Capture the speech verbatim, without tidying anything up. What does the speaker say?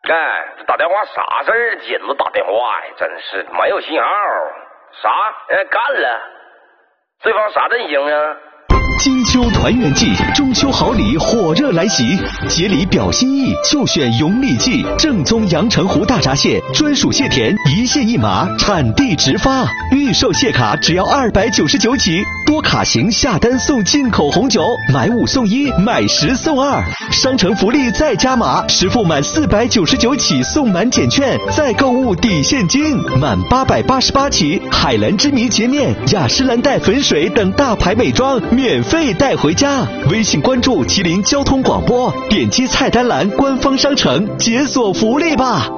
哎，打电话啥事儿？紧着打电话呀，真是没有信号。啥？哎，干了。对方啥阵型啊？ 金秋团圆季，中秋好礼火热来袭，节礼表心意就选永利记正宗阳澄湖大闸蟹，专属蟹田，一蟹一码，产地直发，预售蟹卡只要二百九十九起，多卡型下单送进口红酒，买五送一，买十送二，商城福利再加码，实付满四百九十九起送满减券，再购物抵现金，满八百八十八起，海蓝之谜洁面、雅诗兰黛粉水等大牌美妆免费带回家。微信关注麒麟交通广播，点击菜单栏官方商城解锁福利吧。